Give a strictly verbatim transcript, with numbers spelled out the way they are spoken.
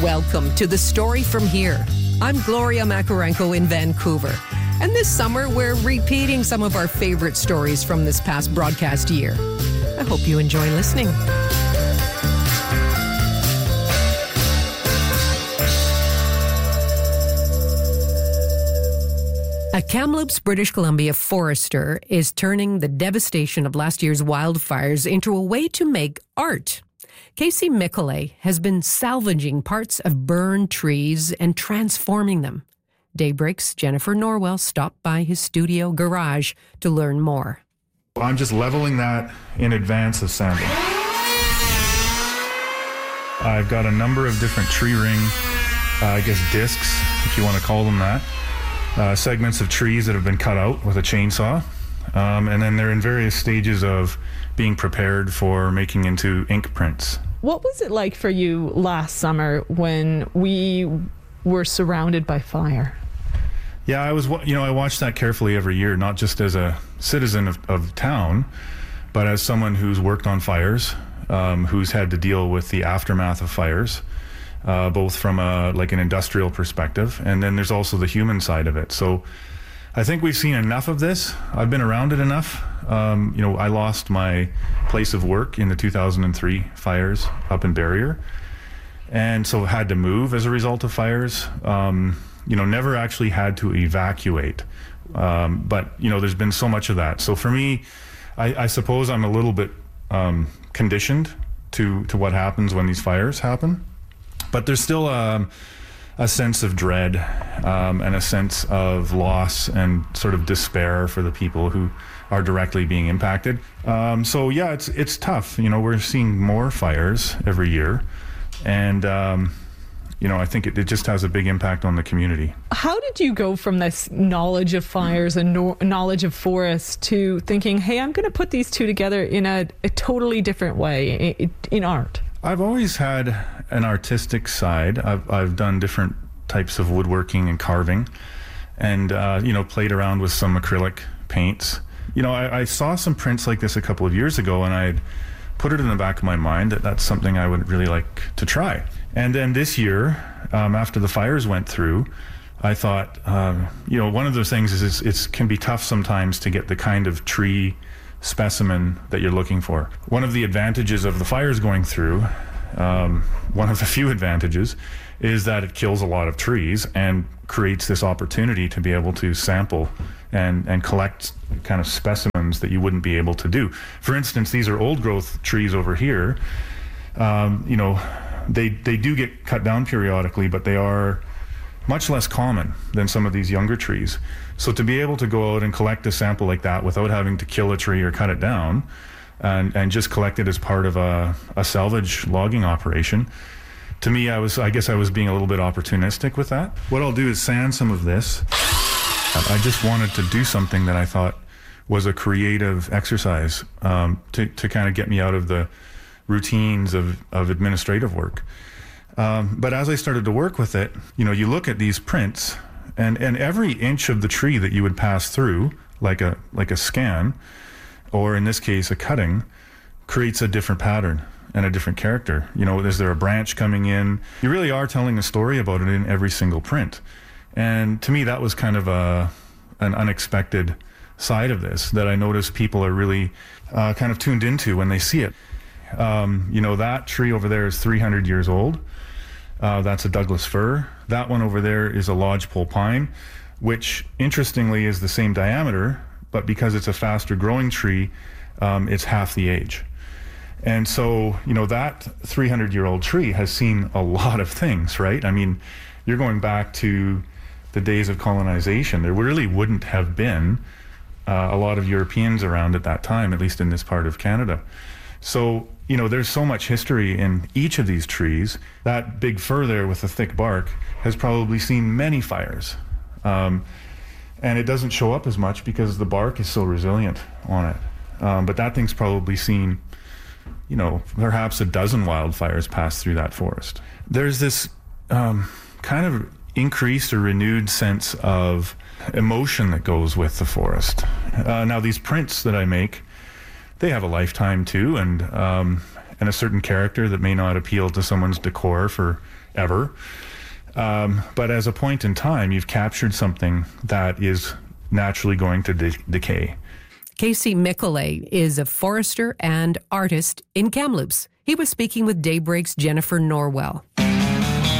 Welcome to The Story From Here. I'm Gloria Makarenko in Vancouver. And this summer, we're repeating some of our favorite stories from this past broadcast year. I hope you enjoy listening. A Kamloops, British Columbia forester is turning the devastation of last year's wildfires into a way to make art. Casey Mikolay has been salvaging parts of burned trees and transforming them. Daybreak's Jennifer Norwell stopped by his studio garage to learn more. I'm just leveling that in advance of sanding. I've got a number of different tree ring, uh, I guess discs, if you want to call them that. Uh, segments of trees that have been cut out with a chainsaw, um, and then they're in various stages of being prepared for making into ink prints. What was it like for you last summer when we were surrounded by fire? Yeah, I was, you know, I watched that carefully every year, not just as a citizen of, of town, but as someone who's worked on fires, um, who's had to deal with the aftermath of fires. Uh, both from a like an industrial perspective, and then there's also the human side of it. So I think we've seen enough of this. I've been around it enough. Um, you know, I lost my place of work in the two thousand three fires up in Barrier, and so had to move as a result of fires. Um, you know, never actually had to evacuate, um, but you know, there's been so much of that. So for me, I, I suppose I'm a little bit um, conditioned to to what happens when these fires happen. But there's still a, a sense of dread um, and a sense of loss and sort of despair for the people who are directly being impacted. Um, so yeah, it's it's tough. You know, we're seeing more fires every year, and um, you know, I think it, it just has a big impact on the community. How did you go from this knowledge of fires and no- knowledge of forests to thinking, hey, I'm going to put these two together in a, a totally different way in, in art? I've always had an artistic side. I've, I've done different types of woodworking and carving, and uh, you know, played around with some acrylic paints. You know, I, I saw some prints like this a couple of years ago, and I'd put it in the back of my mind that that's something I would really like to try. And then this year, um, after the fires went through, I thought, um, you know, one of those things is it can be tough sometimes to get the kind of tree specimen that you're looking for. One of the advantages of the fires going through, um, one of the few advantages, is that it kills a lot of trees and creates this opportunity to be able to sample and, and collect kind of specimens that you wouldn't be able to do. For instance, these are old growth trees over here. Um, you know, they, they do get cut down periodically, but they are much less common than some of these younger trees. So to be able to go out and collect a sample like that without having to kill a tree or cut it down, and, and just collect it as part of a, a salvage logging operation, to me, I was I guess I was being a little bit opportunistic with that. What I'll do is sand some of this. I just wanted to do something that I thought was a creative exercise um, to, to kind of get me out of the routines of, of administrative work. Um, but as I started to work with it, you know, you look at these prints, and, and every inch of the tree that you would pass through, like a like a scan, or in this case a cutting, creates a different pattern and a different character. You know, is there a branch coming in? You really are telling a story about it in every single print. And to me, that was kind of a an unexpected side of this that I noticed people are really uh, kind of tuned into when they see it. Um, you know, that tree over there is three hundred years old. Uh, that's a Douglas fir. That one over there is a lodgepole pine, which interestingly is the same diameter, but because it's a faster growing tree, um, it's half the age. And so, you know, that three hundred year old tree has seen a lot of things, right? I mean, you're going back to the days of colonization. There really wouldn't have been uh, a lot of Europeans around at that time, at least in this part of Canada. So, you know, there's so much history in each of these trees. That big fir there with the thick bark has probably seen many fires. Um, and it doesn't show up as much because the bark is so resilient on it. Um, but that thing's probably seen, you know, perhaps a dozen wildfires pass through that forest. There's this um, kind of increased or renewed sense of emotion that goes with the forest. Uh, now, these prints that I make, they have a lifetime too, and um, and a certain character that may not appeal to someone's decor for ever. Um, but as a point in time, you've captured something that is naturally going to de- decay. Casey Michelet is a forester and artist in Kamloops. He was speaking with Daybreak's Jennifer Norwell.